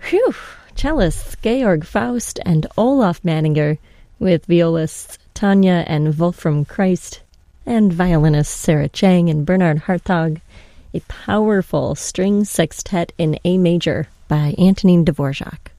Whew! Cellists Georg Faust and Olaf Manninger, with violists Tanya and Wolfram Christ, and violinists Sarah Chang and Bernard Hartog, a powerful string sextet in A major by Antonin Dvorak.